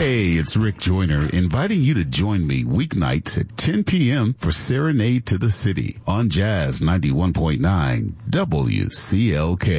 Hey, it's Rick Joyner inviting you to join me weeknights at 10 p.m. for Serenade to the City on Jazz 91.9 WCLK.